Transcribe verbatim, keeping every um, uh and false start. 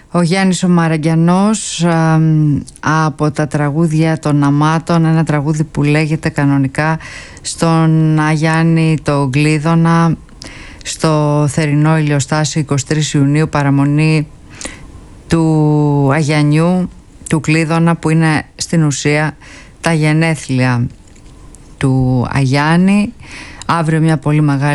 Ο Γιάννης ο Μαραγκιανός α, από τα τραγούδια των Αμάτων, ένα τραγούδι που λέγεται κανονικά στον Αγιάννη το Γκλίδωνα, στο θερινό ηλιοστάσιο εικοστή τρίτη Ιουνίου, παραμονή του Αγιανιού του Κλίδωνα, που είναι στην ουσία τα γενέθλια του Αγιάννη. Αύριο μια πολύ μεγάλη